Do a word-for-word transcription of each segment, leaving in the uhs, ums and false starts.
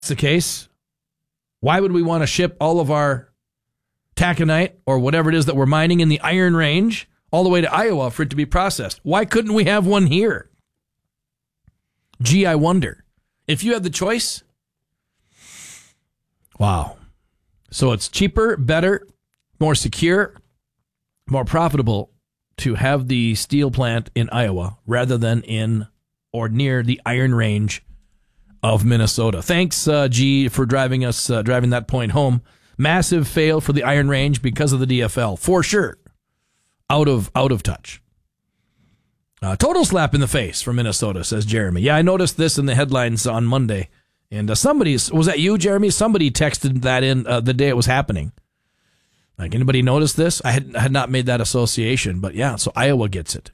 the case, why would we want to ship all of our taconite or whatever it is that we're mining in the Iron Range all the way to Iowa for it to be processed? Why couldn't we have one here? Gee, I wonder. If you had the choice, wow. So it's cheaper, better, more secure, more profitable to have the steel plant in Iowa rather than in or near the Iron Range of Minnesota. Thanks, uh, G, for driving us, uh, driving that point home. Massive fail for the Iron Range because of the D F L, for sure. Out of out of touch. Uh, total slap in the face from Minnesota, says Jeremy. Yeah, I noticed this in the headlines on Monday, and uh, somebody was that you, Jeremy? Somebody texted that in uh, the day it was happening. Like, anybody notice this? I had had not made that association, but yeah, so Iowa gets it.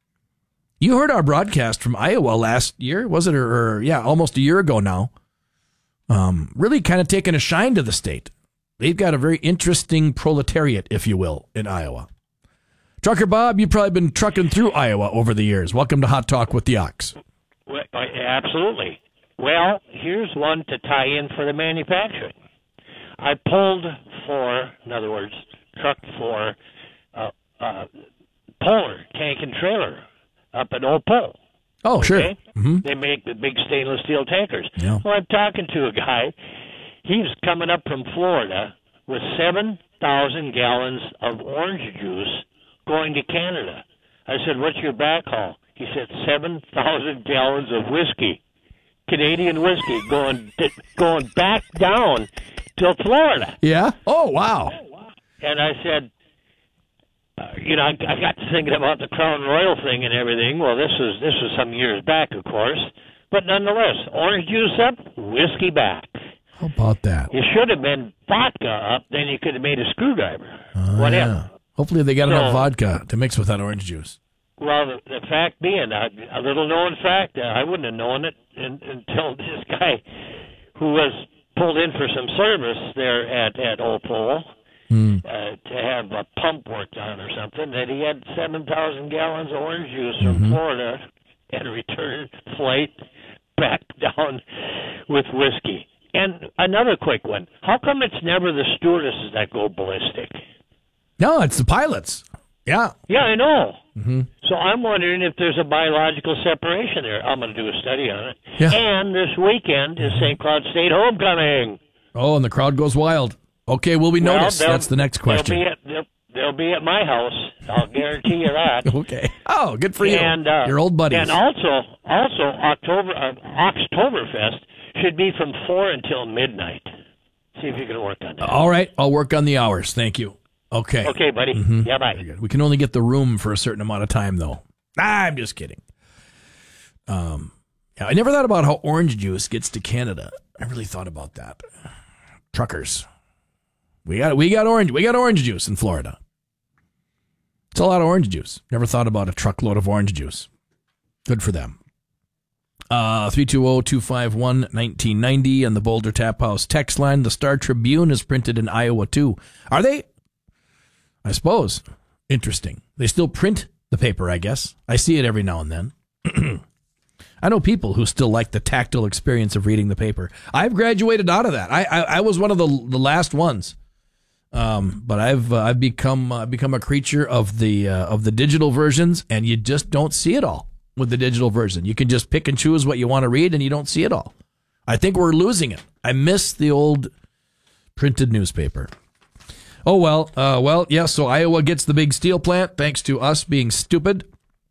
You heard our broadcast from Iowa last year, was it? Or, or yeah, almost a year ago now. Um, really kind of taking a shine to the state. They've got a very interesting proletariat, if you will, in Iowa. Trucker Bob, you've probably been trucking through Iowa over the years. Welcome to Hot Talk with the Ox. Well, absolutely. Well, here's one to tie in for the manufacturing. I pulled for, in other words, trucked for uh, uh, Polar Tank and Trailer up at Old Pole. Oh, okay? sure. Mm-hmm. They make the big stainless steel tankers. Yeah. Well, I'm talking to a guy. He's coming up from Florida with seven thousand gallons of orange juice going to Canada. I said, what's your backhaul? He said, seven thousand gallons of whiskey, Canadian whiskey, going going back down to Florida. Yeah? Oh, wow. And I said, uh, you know, I, I got to thinking about the Crown Royal thing and everything. Well, this was this was some years back, of course. But nonetheless, orange juice up, whiskey back. How about that? It should have been vodka up, then you could have made a screwdriver. Uh, Whatever. Yeah. Hopefully they got so, enough vodka to mix with that orange juice. Well, the, the fact being, a, a little known fact, uh, I wouldn't have known it in, until this guy who was pulled in for some service there at, at Old Pole mm. uh, to have a pump worked on or something, that he had seven thousand gallons of orange juice from mm-hmm. Florida and a return flight back down with whiskey. And another quick one. How come it's never the stewardesses that go ballistic? No, it's the pilots. Yeah. Yeah, I know. Mm-hmm. So I'm wondering if there's a biological separation there. I'm going to do a study on it. Yeah. And this weekend is Saint Cloud State Homecoming. Oh, and the crowd goes wild. Okay, will we well, notice? That's the next question. They'll be, at, they'll, they'll be at my house. I'll guarantee you that. Okay. Oh, good for you. And, uh, your old buddies. And also, also October uh, Oxtoberfest should be from four until midnight. See if you can work on that. All right, I'll work on the hours. Thank you. Okay. Okay, buddy. Mm-hmm. Yeah, bye. We can only get the room for a certain amount of time, though. Ah, I'm just kidding. Um, yeah, I never thought about how orange juice gets to Canada. I really thought about that. Truckers, we got we got orange we got orange juice in Florida. It's a lot of orange juice. Never thought about a truckload of orange juice. Good for them. Uh, three two zero, two five one, one nine nine zero on the Boulder Tap House text line. The Star Tribune is printed in Iowa, too. Are they? I suppose. Interesting. They still print the paper, I guess. I see it every now and then. I know people who still like the tactile experience of reading the paper. I've graduated out of that. I I, I was one of the the last ones. Um, but I've uh, I've become uh, become a creature of the uh, of the digital versions, and you just don't see it all with the digital version. You can just pick and choose what you want to read, and you don't see it all. I think we're losing it. I miss the old printed newspaper. Oh, well, uh, well, yeah, so Iowa gets the big steel plant thanks to us being stupid.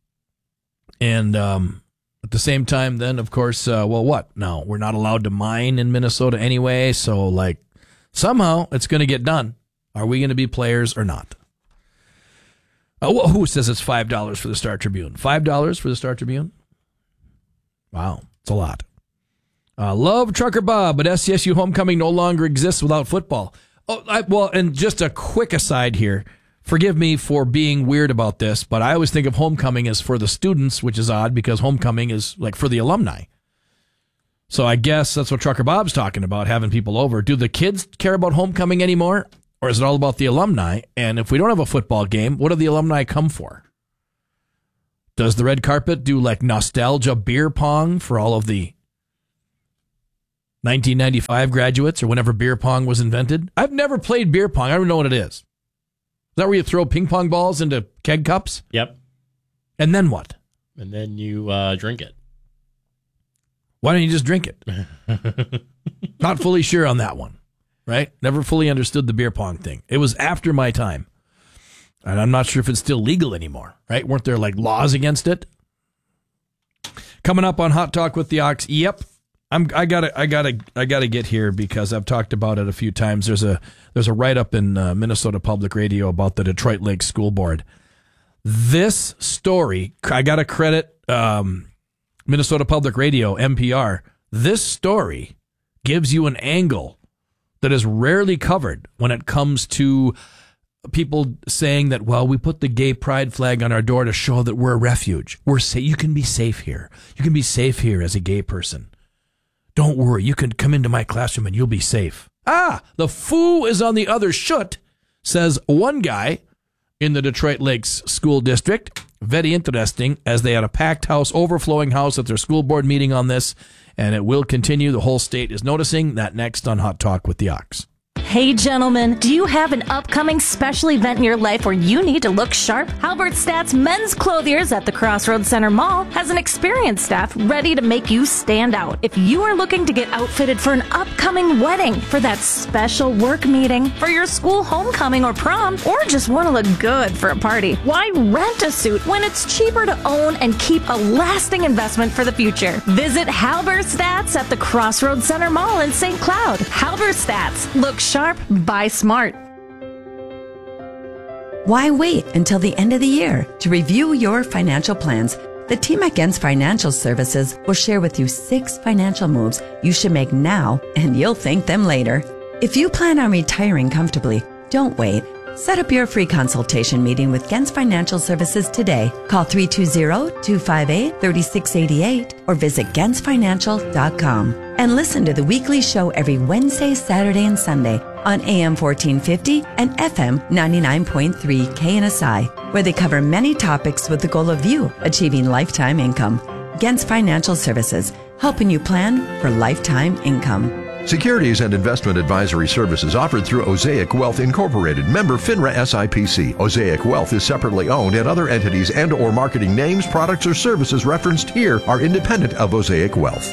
And um, at the same time, then, of course, uh, well, what? No, we're not allowed to mine in Minnesota anyway, so, like, somehow it's going to get done. Are we going to be players or not? Oh, who says it's five dollars for the Star Tribune? five dollars for the Star Tribune? Wow, it's a lot. Uh, love Trucker Bob, but S C S U homecoming no longer exists without football. Oh, I, well, and just a quick aside here. Forgive me for being weird about this, but I always think of homecoming as for the students, which is odd because homecoming is like for the alumni. So I guess that's what Trucker Bob's talking about, having people over. Do the kids care about homecoming anymore? Or is it all about the alumni? And if we don't have a football game, what do the alumni come for? Does the red carpet do like nostalgia beer pong for all of the nineteen ninety-five graduates or whenever beer pong was invented. I've never played beer pong. I don't know what it is. Is that where you throw ping pong balls into keg cups? Yep. And then what? And then you uh, drink it. Why don't you just drink it? Not fully sure on that one, right? Never fully understood the beer pong thing. It was after my time. And I'm not sure if it's still legal anymore, right? Weren't there like laws against it? Coming up on Hot Talk with the Ox. Yep. I'm I gotta I gotta I gotta get here because I've talked about it a few times. There's a there's a write-up in uh, Minnesota Public Radio about the Detroit Lakes School Board. This story, I gotta credit um, Minnesota Public Radio, M P R. This story gives you an angle that is rarely covered when it comes to people saying that, well, we put the gay pride flag on our door to show that we're a refuge. We're sa- you can be safe here. You can be safe here as a gay person. Don't worry. You can come into my classroom and you'll be safe. Ah, the foo is on the other shoot, says one guy in the Detroit Lakes School District. Very interesting, as they had a packed house, overflowing house at their school board meeting on this, and it will continue. The whole state is noticing that. Next on Hot Talk with the Ox. Hey gentlemen, do you have an upcoming special event in your life where you need to look sharp? Halberstadt's Men's Clothiers at the Crossroads Center Mall has an experienced staff ready to make you stand out. If you are looking to get outfitted for an upcoming wedding, for that special work meeting, for your school homecoming or prom, or just want to look good for a party, why rent a suit when it's cheaper to own and keep a lasting investment for the future? Visit Halberstadt's at the Crossroads Center Mall in Saint Cloud. Halberstadt's. Look sharp. Sharp, buy smart. Why wait until the end of the year to review your financial plans? The team at Gens Financial Services will share with you six financial moves you should make now, and you'll thank them later. If you plan on retiring comfortably, don't wait. Set up your free consultation meeting with Gens Financial Services today. Call three two zero, two five eight, three six eight eight or visit gens financial dot com. And listen to the weekly show every Wednesday, Saturday, and Sunday on A M fourteen fifty and F M ninety-nine point three K N S I, where they cover many topics with the goal of you achieving lifetime income. Gens Financial Services, helping you plan for lifetime income. Securities and investment advisory services offered through Osaic Wealth Incorporated, member FINRA S I P C. Osaic Wealth is separately owned, and other entities and or marketing names, products, or services referenced here are independent of Osaic Wealth.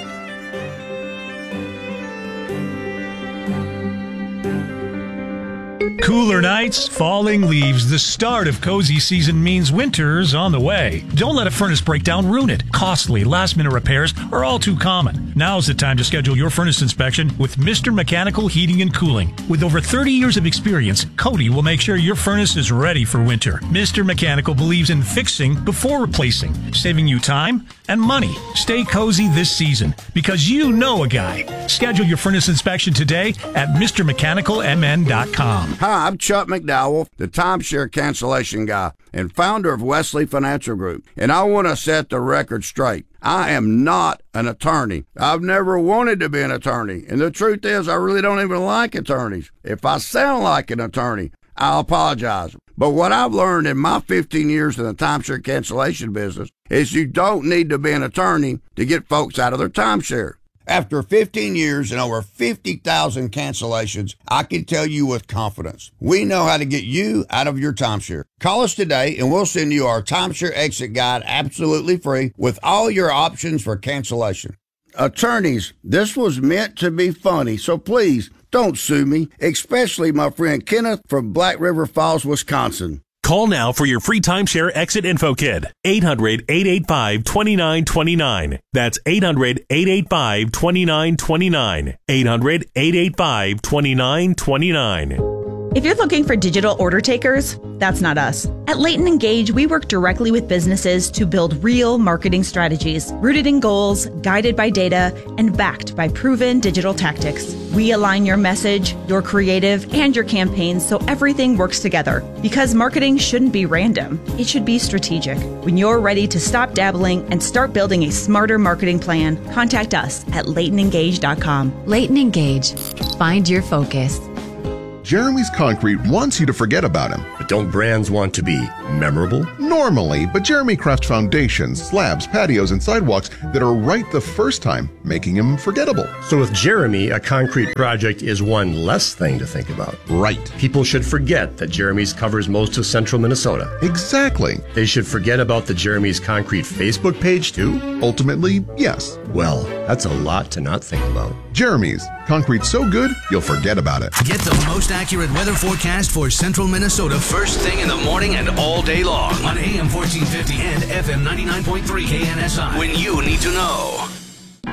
Cooler nights, falling leaves. The start of cozy season means winter's on the way. Don't let a furnace breakdown ruin it. Costly, last-minute repairs are all too common. Now's the time to schedule your furnace inspection with Mister Mechanical Heating and Cooling. With over thirty years of experience, Cody will make sure your furnace is ready for winter. Mister Mechanical believes in fixing before replacing, saving you time and money. Stay cozy this season because you know a guy. Schedule your furnace inspection today at Mr Mechanical M N dot com. Hi, I'm Chuck McDowell, the timeshare cancellation guy and founder of Wesley Financial Group, and I want to set the record straight. I am not an attorney. I've never wanted to be an attorney, and the truth is I really don't even like attorneys. If I sound like an attorney, I'll apologize. But what I've learned in my fifteen years in the timeshare cancellation business is you don't need to be an attorney to get folks out of their timeshare. After fifteen years and over fifty thousand cancellations, I can tell you with confidence, we know how to get you out of your timeshare. Call us today and we'll send you our timeshare exit guide absolutely free with all your options for cancellation. Attorneys, this was meant to be funny, so please don't sue me, especially my friend Kenneth from Black River Falls, Wisconsin. Call now for your free timeshare exit info kit. eight hundred, eight eight five, two nine two nine. That's eight hundred, eight eight five, two nine two nine. eight hundred, eight eight five, two nine two nine. If you're looking for digital order takers, that's not us. At Leighton Engage, we work directly with businesses to build real marketing strategies, rooted in goals, guided by data, and backed by proven digital tactics. We align your message, your creative, and your campaigns so everything works together. Because marketing shouldn't be random, it should be strategic. When you're ready to stop dabbling and start building a smarter marketing plan, contact us at leighton engage dot com. Leighton Engage. Find your focus. Jeremy's Concrete wants you to forget about him. But don't brands want to be memorable? Normally, but Jeremy crafts foundations, slabs, patios, and sidewalks that are right the first time, making him forgettable. So with Jeremy, a concrete project is one less thing to think about. Right. People should forget that Jeremy's covers most of central Minnesota. Exactly. They should forget about the Jeremy's Concrete Facebook page, too? Ultimately, yes. Well, that's a lot to not think about. Jeremy's. Concrete so good, you'll forget about it. Get the most accurate weather forecast for central Minnesota first thing in the morning and all day long on A M fourteen fifty and F M ninety-nine point three K N S I when you need to know.